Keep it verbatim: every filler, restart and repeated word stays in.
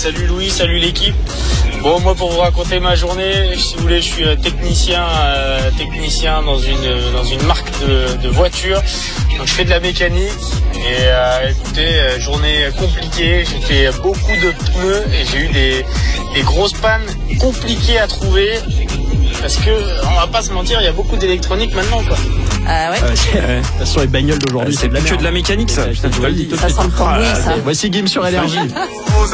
salut Louis, salut l'équipe. Bon, moi pour vous raconter ma journée, si vous voulez, je suis technicien, euh, technicien dans une dans une marque de, de voitures. Donc je fais de la mécanique et euh, écoutez, euh, journée compliquée. J'ai fait beaucoup de pneus et j'ai eu des des grosses pannes compliquées à trouver. Parce que, on va pas se mentir, il y a beaucoup d'électronique maintenant, quoi. Ah ouais. Ah, okay. ouais. De toute façon, les bagnoles d'aujourd'hui, c'est, c'est plus que de la mécanique, ça. Ouais, Putain, tu vas le dire. Ça sent le cambouis, ça. Voici Game sur Énergie.